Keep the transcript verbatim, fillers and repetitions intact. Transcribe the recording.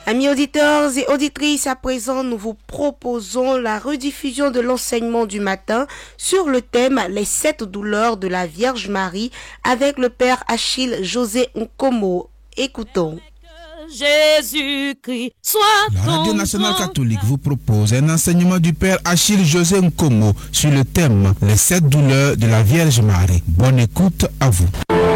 Amis auditeurs et auditrices, à présent, nous vous proposons la rediffusion de l'enseignement du matin sur le thème « Les sept douleurs de la Vierge Marie » avec le Père Achille José Nkomo. Écoutons. Jésus-Christ, soit La Radio Nationale Catholique vous propose un enseignement du Père Achille José Nkomo sur le thème « Les sept douleurs de la Vierge Marie ». Bonne écoute à vous.